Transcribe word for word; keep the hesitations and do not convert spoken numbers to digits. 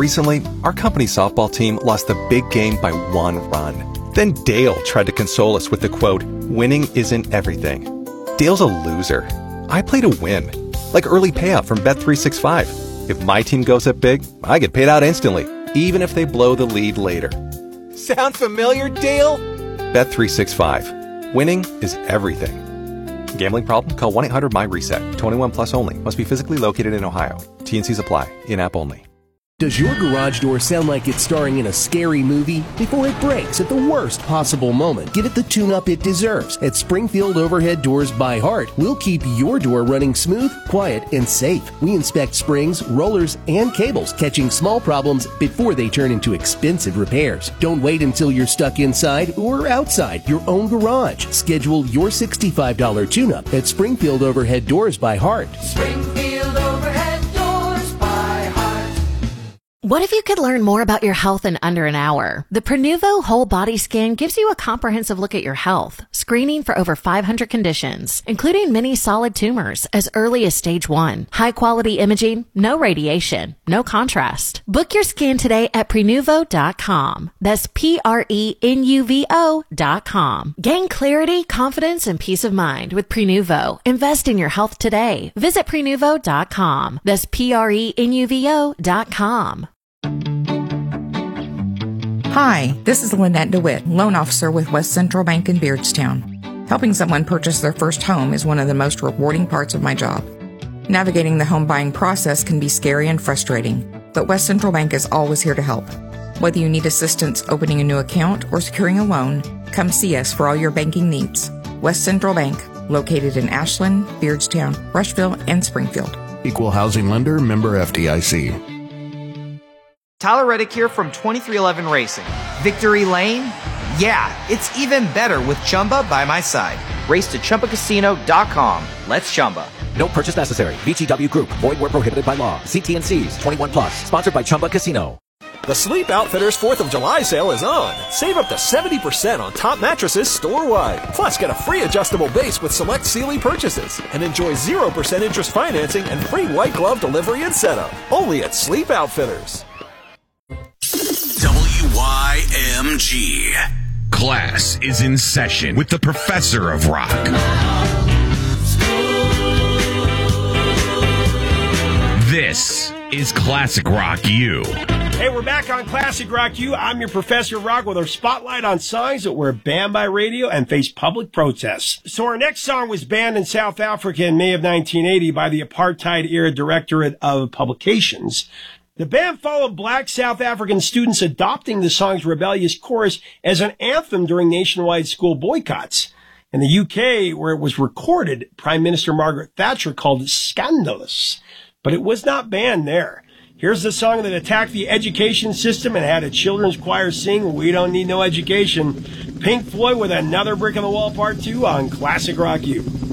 Recently, our company softball team lost the big game by one run. Then Dale tried to console us with the quote, "Winning isn't everything." Dale's a loser. I play to win. Like early payout from Bet three sixty-five. If my team goes up big, I get paid out instantly, even if they blow the lead later. Sound familiar, Dale? Bet three sixty-five. Winning is everything. Gambling problem? Call one eight hundred my reset. twenty-one plus only. Must be physically located in Ohio. T N Cs apply. In-app only. Does your garage door sound like it's starring in a scary movie? Before it breaks at the worst possible moment, give it the tune-up it deserves. At Springfield Overhead Doors by Heart, we'll keep your door running smooth, quiet, and safe. We inspect springs, rollers, and cables, catching small problems before they turn into expensive repairs. Don't wait until you're stuck inside or outside your own garage. Schedule your sixty-five dollars tune-up at Springfield Overhead Doors by Heart. Springfield Overhead Doors by Heart. What if you could learn more about your health in under an hour? The Prenuvo Whole Body Scan gives you a comprehensive look at your health, screening for over five hundred conditions, including many solid tumors as early as stage one. High-quality imaging, no radiation, no contrast. Book your scan today at Prenuvo dot com. That's P R E N U V O dot com. Gain clarity, confidence, and peace of mind with Prenuvo. Invest in your health today. Visit Prenuvo dot com. That's P R E N U V O dot com. Hi, this is Lynette DeWitt, loan officer with West Central Bank in Beardstown. Helping someone purchase their first home is one of the most rewarding parts of my job. Navigating the home buying process can be scary and frustrating, but West Central Bank is always here to help. Whether you need assistance opening a new account or securing a loan, come see us for all your banking needs. West Central Bank, located in Ashland, Beardstown, Rushville, and Springfield. Equal housing lender, member F D I C. Tyler Reddick here from twenty-three eleven Racing. Victory Lane? Yeah, it's even better with Chumba by my side. Race to Chumba Casino dot com. Let's Chumba. No purchase necessary. V G W Group. Void where prohibited by law. See T N Cs. twenty-one plus. Sponsored by Chumba Casino. The Sleep Outfitters fourth of July sale is on. Save up to seventy percent on top mattresses store-wide. Plus, get a free adjustable base with select Sealy purchases. And enjoy zero percent interest financing and free white glove delivery and setup. Only at Sleep Outfitters. W Y M G. Class is in session with the Professor of Rock. This is Classic Rock U. Hey, we're back on Classic Rock U. I'm your Professor of Rock with our spotlight on songs that were banned by radio and faced public protests. So our next song was banned in South Africa in May of nineteen eighty by the Apartheid-era Directorate of Publications. The ban followed black South African students adopting the song's rebellious chorus as an anthem during nationwide school boycotts. In the U K, where it was recorded, Prime Minister Margaret Thatcher called it scandalous. But it was not banned there. Here's the song that attacked the education system and had a children's choir sing, "We Don't Need No Education." Pink Floyd with Another Brick in the Wall Part two on Classic Rock U.